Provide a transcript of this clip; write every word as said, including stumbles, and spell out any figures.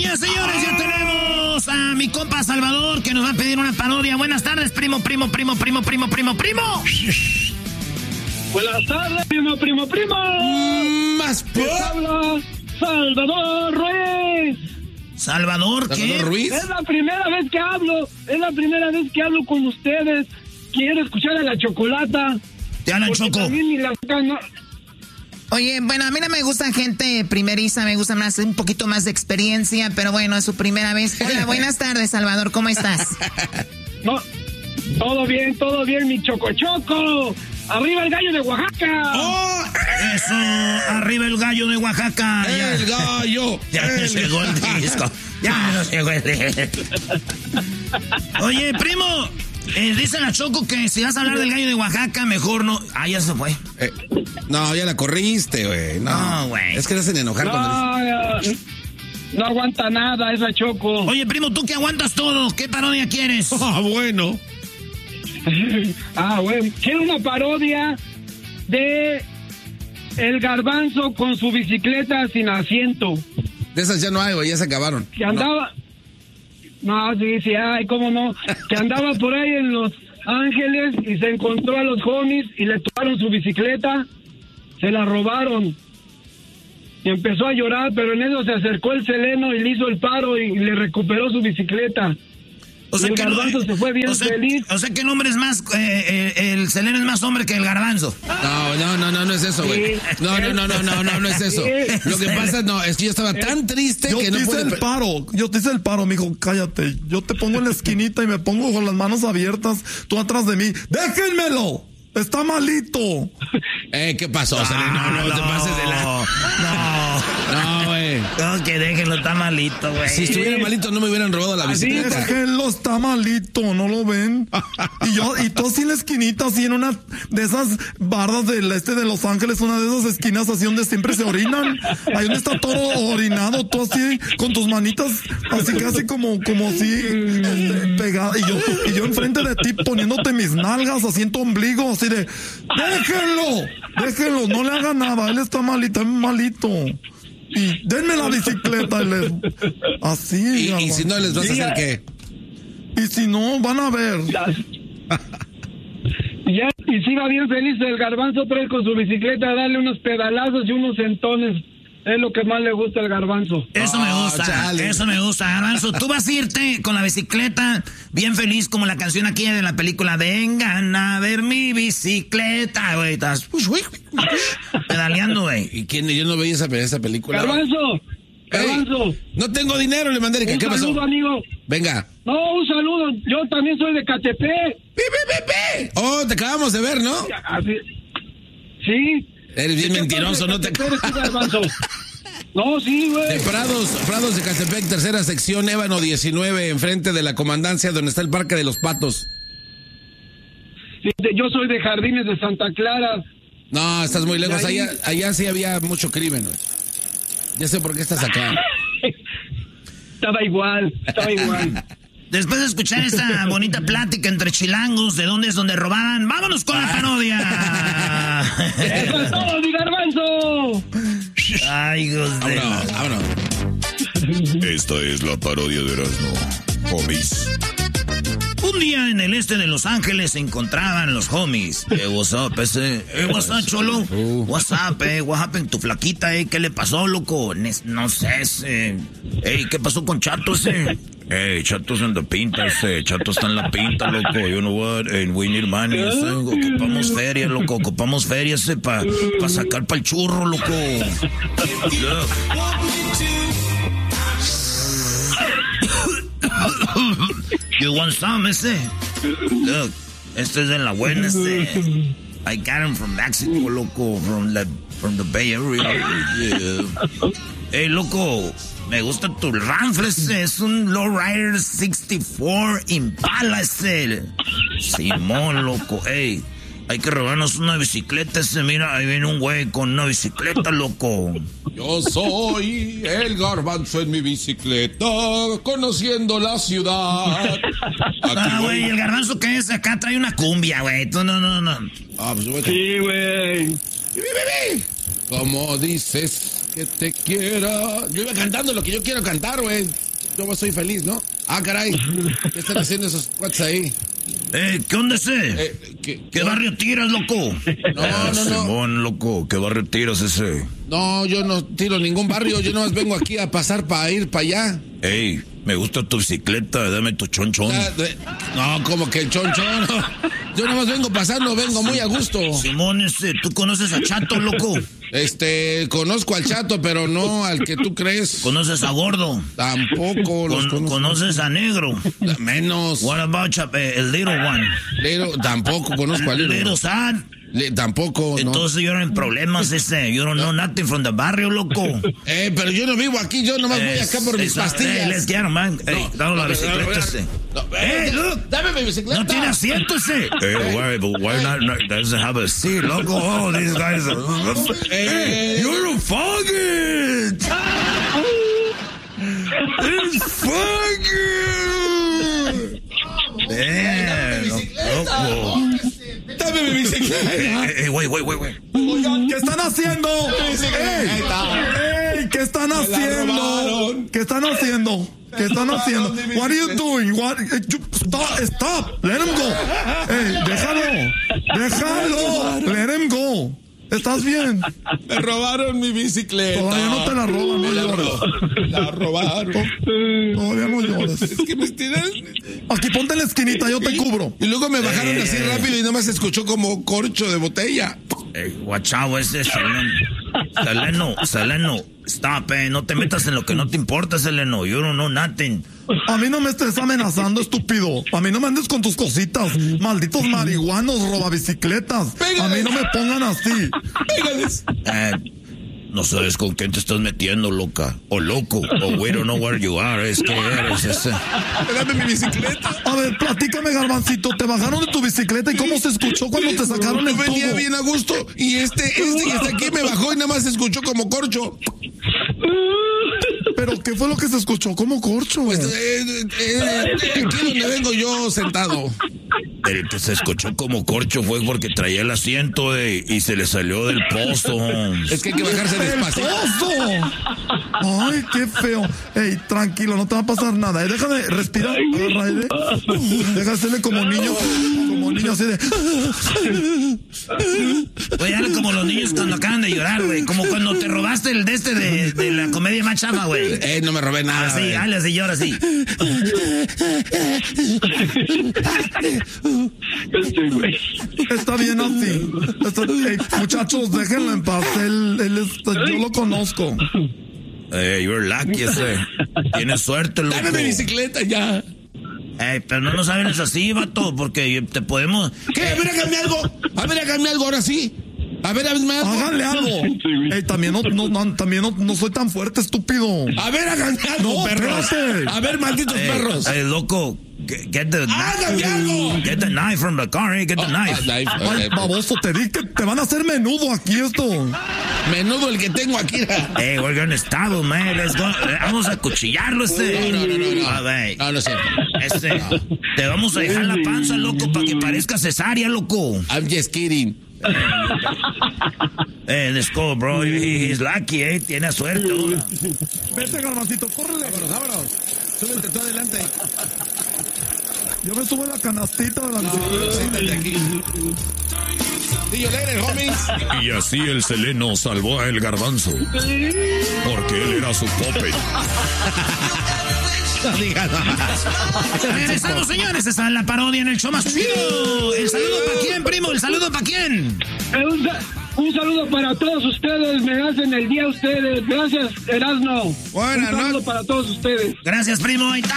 Señoras, señores, ya tenemos a mi compa Salvador que nos va a pedir una parodia. Buenas tardes, primo, primo, primo, primo, primo, primo, primo. Buenas tardes, primo, primo, primo. Más por... habla Salvador Ruiz. ¿Salvador qué? ¿Salvador Ruiz? Es la primera vez que hablo, es la primera vez que hablo con ustedes. Quiero escuchar a la Chocolata. Te hablan, Choco. Ni la... no. Oye, bueno, a mí no me gusta gente primeriza, me gusta más un poquito más de experiencia, pero bueno, es su primera vez. Hola, buenas tardes, Salvador, ¿cómo estás? No, todo bien, todo bien, mi Choco Choco. ¡Arriba el gallo de Oaxaca! ¡Oh! Eso, arriba el gallo de Oaxaca. El ya. gallo. Ya nos llegó el disco. Ya nos llegó el disco. Oye, primo. Eh, dice la Choco que si vas a hablar del gallo de Oaxaca, mejor no. Ah, ya se fue. Eh, no, ya la corriste, güey. No, güey. No, es que te hacen enojar no, cuando dices... No aguanta nada esa Choco. Oye, primo, tú que aguantas todo, ¿qué parodia quieres? Ah, bueno. Ah, bueno. Quiero una parodia de El Garbanzo con su bicicleta sin asiento. De esas ya no hay, güey, ya se acabaron. Que andaba... No, no sí, sí, ay, cómo no. Que andaba por ahí en Los Ángeles y se encontró a los homies y le tomaron su bicicleta, se la robaron. Y empezó a llorar, pero en eso se acercó el Seleno y le hizo el paro y le recuperó su bicicleta. O sea, el que Garbanzo no, se fue bien o sea, feliz. O sea que el hombre es más, eh, eh, el Seleno es más hombre que el Garbanzo. No, no, no, no, no es eso, güey. Sí. No, no, no, no, no, no, no es eso. Sí. Lo que pasa, no, es que yo estaba tan triste yo que te no hice pude... el paro, yo te hice el paro, mijo, cállate. Yo te pongo en la esquinita y me pongo con las manos abiertas, tú atrás de mí. ¡Déjenmelo! ¡Está malito! Eh, ¿qué pasó, Seleno? No, no, no te pases de la... No, no, güey. No, que déjenlo, está malito, güey. Si estuviera malito no me hubieran robado la bicicleta. Déjenlo, está malito, ¿no lo ven? Y yo, y tú así en la esquinita, así en una de esas bardas del este de Los Ángeles, una de esas esquinas así donde siempre se orinan. Ahí donde está todo orinado, tú así, con tus manitas, así casi como, como así, este, pegada. Y yo, y yo enfrente de ti poniéndote mis nalgas, así en tu ombligo, así de, déjenlo, déjenlo, no le haga nada, él está malito, es malito. Y denme la bicicleta, y les... así. ¿Y, y si no les vas a hacer qué? Y si no, van a ver. Ya, ya y si va bien feliz el Garbanzo otra vez con su bicicleta, darle unos pedalazos y unos sentones. Es lo que más le gusta al Garbanzo. Eso me gusta, oh, chale. Eso me gusta, Garbanzo. Tú vas a irte con la bicicleta bien feliz como la canción aquí de la película Vengan a ver mi bicicleta, güey. Estás pedaleando, güey. ¿Y quién? Yo no veía esa, esa película. Garbanzo, Garbanzo. Hey, no tengo dinero, le mandé. ¿Qué pasó? Un saludo, amigo. Venga. No, un saludo. Yo también soy de Catepec. ¡Pi, pi, pi, pi! Oh, te acabamos de ver, ¿no? Así. Sí. Eres bien mentiroso, ¿no te No, sí, güey. De Prados, Prados de Catepec, tercera sección, Ébano diecinueve, enfrente de la comandancia donde está el Parque de los Patos. Sí, yo soy de Jardines de Santa Clara. No, estás muy lejos. Allá, allá sí había mucho crimen, güey. Ya sé por qué estás acá. Estaba igual, estaba igual. Después de escuchar esta bonita plática entre chilangos, de dónde es donde robaban, ¡vámonos con la parodia! ¡Eso es todo, mi Garbanzo! ¡Ay, hijos de... Vámonos, vámonos. Esta es la parodia de Erasmo, homies. Un día en el este de Los Ángeles se encontraban los homies. Eh, what's up, ese? Eh, what's up, cholo? What's up, eh? What happened? Tu flaquita, eh? ¿Qué le pasó, loco? No sé, ese. Ey, ¿qué pasó con Chato, ese? Ey, Chatos en la pinta, ese. Chato está en la pinta, loco. You know what? And we need money, ese. Ocupamos feria, loco. Ocupamos feria, ese, para pa sacar pa'l churro, loco. Look. You want some, ese? Look, este es de la buena, ese. I got him from Mexico, loco, from the, from the Bay Area. Yeah. Hey, loco, me gusta tu rifle, ese. Es un Lowrider sesenta y cuatro Impala, ese. Simón, loco, hey. Hay que robarnos una bicicleta, ese. Mira, ahí viene un güey con una bicicleta, loco. Yo soy el Garbanzo en mi bicicleta, conociendo la ciudad. Ah, güey, el Garbanzo que es acá trae una cumbia, güey. No, no, no, no. Ah, pues, sí, güey. ¿Cómo dices que te quiera. Yo iba cantando lo que yo quiero cantar, güey. Yo soy feliz, ¿no? Ah, caray. ¿Qué están haciendo esos cuates ahí? Eh, ¿qué onda ese? Eh, ¿qué, ¿Qué barrio tiras, loco? No, no, no. Simón, loco, ¿qué barrio tiras ese? No, yo no tiro ningún barrio. Yo nomás vengo aquí a pasar para ir para allá. Ey, me gusta tu bicicleta, dame tu chonchón. Ah, de- No, como que el chonchón. Yo nomás vengo pasando, vengo muy a gusto. Simón, ese, ¿tú conoces a Chato, loco? Este, conozco al Chato, pero no al que tú crees. ¿Conoces a Gordo? Tampoco los Con- conozco. ¿Conoces a Negro? Menos. What about Chap- eh, el Little One? Lero, tampoco conozco al Little Lero. Sad? Le- tampoco, no. Entonces yo no en problemas ese. You don't know nothing from the barrio, loco. Eh, pero yo no vivo aquí, yo nomás voy acá por mis Esa- pastillas. Hey, let's get him, man. Hey, No, dame la no, bicicleta no, no, ese. no, Hey, eh, look. Dame mi bicicleta. No tiene asiento ese. Hey, why, but why not, not doesn't have a seat, loco? Oh, these guys are... Hey, you're a faggot! It's faggot! Damn, loco. Dame mi bicicleta. Hey, hey, wait, wait, wait, wait. Oigan, ¿qué están haciendo? Ahí ¡Ey! está. ¡Ey! ¿Qué están la haciendo? robaron. ¿Qué están haciendo? ¿Qué están robaron haciendo? mi What are you bicicleta. doing? What? eh, you- Stop! Stop! Let him go. ¡Ey! Déjalo. Déjalo. Let him go. ¿Estás bien? Me robaron mi bicicleta. Todavía no te la roban, no Me la, llores. ro- la robaron. Todavía no llores. Es que me estiran. Aquí ponte en la esquinita, yo te cubro. Y luego me bajaron Eh. así rápido y nomás se escuchó como corcho de botella. Hey, watch out, ese Seleno. Seleno, Seleno, stop, eh. No te metas en lo que no te importa, Seleno. You don't know nothing. A mí no me estés amenazando, estúpido. A mí no me andes con tus cositas. Malditos marihuanos, robabicicletas. A mí no me pongan así. Pégales. Eh, no sabes con quién te estás metiendo, loca. O loco. O we don't know where you are. Es que eres ese. Dame mi bicicleta. A ver, platícame, Garbancito. ¿Te bajaron de tu bicicleta y cómo se escuchó cuando te sacaron el Yo venía tubo? bien a gusto y este, este que está aquí me bajó y nada más se escuchó como corcho. ¿Pero qué fue lo que se escuchó como corcho? Pues eh, eh, eh, aquí donde vengo yo sentado. El que se escuchó como corcho fue porque traía el asiento eh, y se le salió del pozo. Es que hay que bajarse ¡El despacio. pozo! Ay, qué feo. Ey, tranquilo, no te va a pasar nada. Eh, déjame, respira, agarra aire. Deja hacerle como niño, como niño así de... Güey, hazle como los niños cuando acaban de llorar, güey. Como cuando te robaste el de este de, de la comedia más chafa, güey. Eh, no me robé nada. Así, güey. hazle así, llora así. Este güey. Está bien así. Está- ey, muchachos, déjenlo en paz. Él, él es- yo lo conozco. Eh, you're lucky ese. Tienes suerte, loco. Dame mi bicicleta ya. Ey, pero no nos hables así, vato, porque te podemos... ¿Qué? A ver, hágame algo. A ver, hágame algo ahora sí. A ver, hágame algo. Háganle algo. Ey, también no, no, no, también no, no soy tan fuerte, estúpido. A ver, háganme algo, No, perros. espérate. A ver, malditos Ey, perros. ey, loco, get, get the... ¡Hágame algo! Get the knife from the car, eh, get the Ah, knife. knife, Ay, ok. baboso, te di que te van a hacer menudo aquí esto. Menudo el que tengo aquí. Hey, we're gonna stab him, man. Let's go. Vamos a cuchillarlo, este. No, no, no, no. A ver. No, no es cierto. Este, te vamos a dejar la panza, loco, para que parezca cesárea, loco. I'm just kidding. Eh, let's go, bro. He- He's lucky, eh. Tiene suerte. ahora. Vete, Garbancito, córrele. Vámonos, vámonos. Súbete tú adelante. Yo me subo en la canastita de la bicicleta. Siéntate aquí. See you later, homies. Y así el Seleno salvó a el Garbanzo. Porque él era su puppet. No digas nada. Regresamos, señores. Está en la parodia en el show más chido. ¿El saludo para quién, primo? ¿El saludo para quién? Eh, Un, sa- un saludo para todos ustedes, me hacen el día ustedes. Gracias, Erasno. Buenas Un saludo noches. para todos ustedes. Gracias, primo. Ahí está.